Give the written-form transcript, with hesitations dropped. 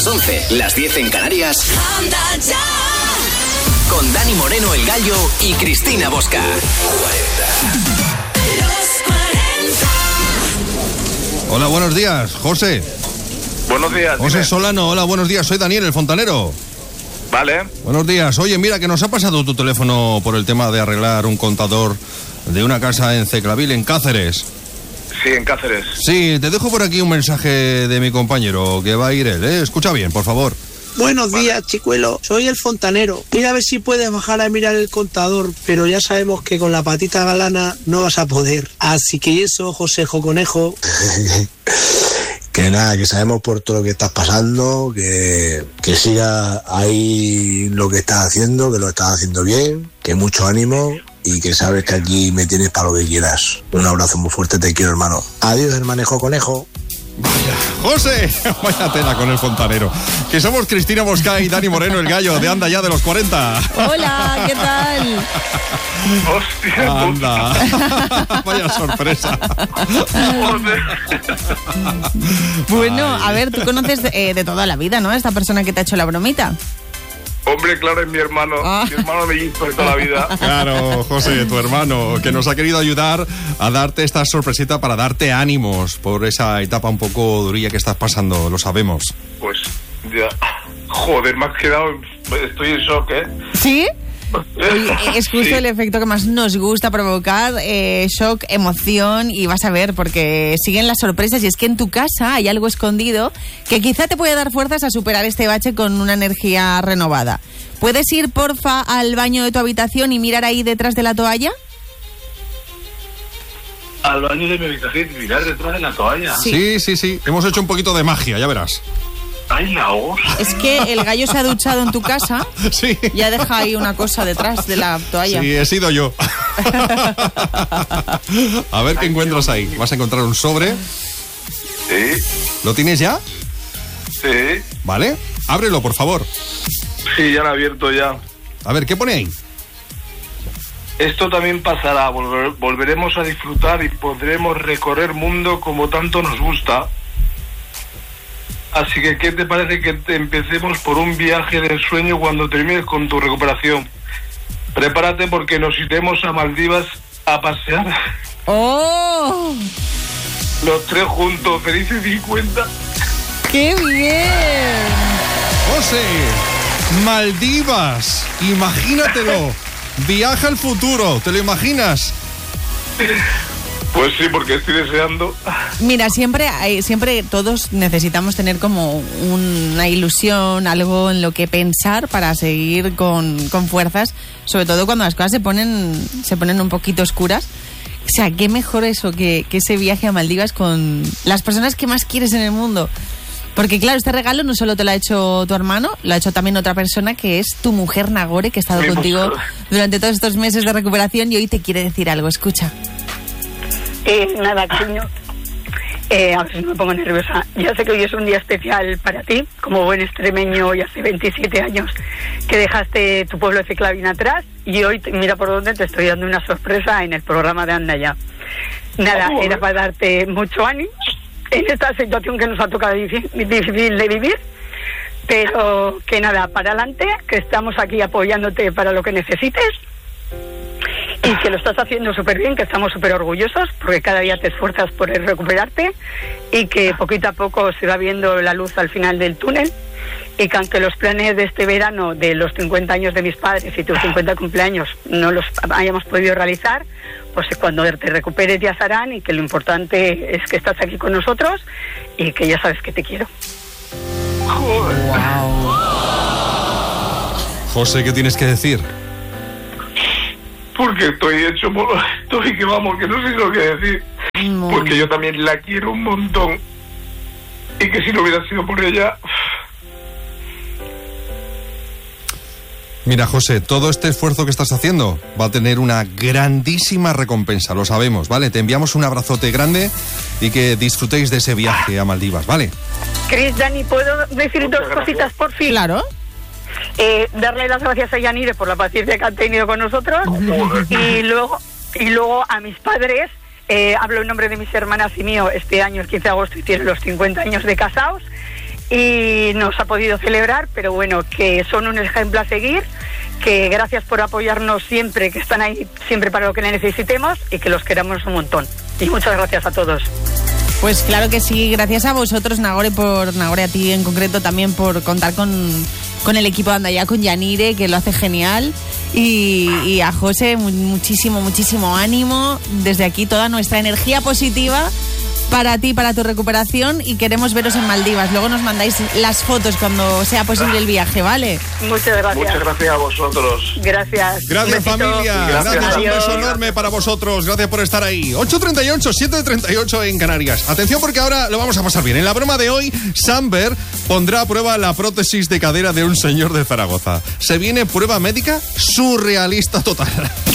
las 11, las 10 en Canarias. Con Dani Moreno, el Gallo, y Cristina Bosca. Hola, buenos días, José. Buenos días. José Solano, hola, buenos días, soy Daniel, el fontanero. Vale. Buenos días. Oye, mira, que nos ha pasado tu teléfono por el tema de arreglar un contador de una casa en Ceclavil, en Cáceres. Sí, en Cáceres. Sí, te dejo por aquí un mensaje de mi compañero, que va a ir él, ¿eh? Escucha bien, por favor. Buenos días, chicuelo. Soy el fontanero. Mira a ver si puedes bajar a mirar el contador, pero ya sabemos que con la patita galana no vas a poder. Así que eso, Josejo Conejo. Que nada, que sabemos por todo lo que estás pasando, que siga ahí lo que estás haciendo, que lo estás haciendo bien, que mucho ánimo y que sabes que aquí me tienes para lo que quieras. Un abrazo muy fuerte, te quiero, hermano. Adiós, hermanejo Conejo. Vaya, José, vaya tela con el fontanero. Que somos Cristina Bosca y Dani Moreno, el Gallo, de Anda Ya de los 40. Hola, ¿qué tal? Hostia. Anda. Vaya sorpresa. Bueno, a ver, tú conoces de toda la vida, ¿no? Esta persona que te ha hecho la bromita. Hombre, claro, es mi hermano. Mi hermano mellizo de toda la vida. Claro, José, tu hermano, que nos ha querido ayudar a darte esta sorpresita para darte ánimos por esa etapa un poco durilla que estás pasando, lo sabemos. Pues, ya. Joder, me has quedado. Estoy en shock, ¿eh? ¿Sí? Es justo Sí. el efecto que más nos gusta provocar, shock, emoción, y vas a ver, porque siguen las sorpresas, y es que en tu casa hay algo escondido que quizá te puede dar fuerzas a superar este bache con una energía renovada. ¿Puedes ir, porfa, al baño de tu habitación y mirar ahí detrás de la toalla? Al baño de mi habitación y mirar detrás de la toalla. Sí. Hemos hecho un poquito de magia, ya verás. ¡Ay, la os! Es que el Gallo se ha duchado en tu casa Sí. y ha dejado ahí una cosa detrás de la toalla. Sí, he sido yo. A ver qué encuentras ahí. Vas a encontrar un sobre. Sí, ¿Lo tienes ya? sí. ¿Vale? Ábrelo, por favor. Sí, ya lo he abierto ya. A ver, ¿qué pone ahí? Esto también pasará. Volveremos a disfrutar y podremos recorrer mundo como tanto nos gusta. Así que, ¿qué te parece que empecemos por un viaje de ensueño cuando termines con tu recuperación? Prepárate porque nos iremos a Maldivas a pasear. ¡Oh! Los tres juntos, felices 50. ¡Qué bien! José, Maldivas, imagínatelo. Viaja al futuro, ¿te lo imaginas? Pues sí, porque estoy deseando. Mira, siempre todos necesitamos tener como una ilusión, algo en lo que pensar para seguir con fuerzas, sobre todo cuando las cosas se ponen un poquito oscuras. O sea, qué mejor eso que ese viaje a Maldivas con las personas que más quieres en el mundo. Porque claro, este regalo no solo te lo ha hecho tu hermano, lo ha hecho también otra persona, que es tu mujer Nagore, que ha estado contigo durante todos estos meses de recuperación y hoy te quiere decir algo. Escucha. Nada, cariño. A ver si me pongo nerviosa. Ya sé que hoy es un día especial para ti, como buen extremeño, y hace 27 años que dejaste tu pueblo de Ceclavil atrás, y hoy, mira por dónde, te estoy dando una sorpresa en el programa de Anda Ya. Nada, era para darte mucho ánimo en esta situación que nos ha tocado difícil de vivir, pero que nada, para adelante, que estamos aquí apoyándote para lo que necesites. Y que lo estás haciendo súper bien, que estamos súper orgullosos, porque cada día te esfuerzas por recuperarte y que poquito a poco se va viendo la luz al final del túnel, y que aunque los planes de este verano de los 50 años de mis padres y tus 50 cumpleaños no los hayamos podido realizar, pues cuando te recuperes ya se harán, y que lo importante es que estás aquí con nosotros y que ya sabes que te quiero. Joder. Wow. José, ¿qué tienes que decir? Porque estoy hecho molo. Estoy que vamos, que no sé lo que decir. Porque yo también la quiero un montón. Y que si no hubiera sido por ella... Mira, José, todo este esfuerzo que estás haciendo va a tener una grandísima recompensa, lo sabemos, ¿vale? Te enviamos un abrazote grande y que disfrutéis de ese viaje a Maldivas, ¿vale? Cris, Dani, ¿puedo decir dos cositas por fin? Claro. Darle las gracias a Yanire por la paciencia que han tenido con nosotros, y luego a mis padres, hablo en nombre de mis hermanas y mío, este año el 15 de agosto y tienen los 50 años de casados, y no se ha podido celebrar, pero bueno, que son un ejemplo a seguir, que gracias por apoyarnos siempre, que están ahí siempre para lo que necesitemos y que los queramos un montón. Y muchas gracias a todos. Pues claro que sí, gracias a vosotros, Nagore, a ti en concreto también por contar con el equipo de Andaya, con Yanire, que lo hace genial, y a José, muchísimo ánimo. Desde aquí toda nuestra energía positiva para ti, para tu recuperación, y queremos veros en Maldivas. Luego nos mandáis las fotos cuando sea posible el viaje, ¿vale? Muchas gracias. Muchas gracias a vosotros. Gracias. Gracias, familia. Gracias. Un beso enorme para vosotros. Gracias por estar ahí. 8:38, 7:38 en Canarias. Atención, porque ahora lo vamos a pasar bien. En la broma de hoy, Samber pondrá a prueba la prótesis de cadera de un señor de Zaragoza. Se viene prueba médica surrealista total.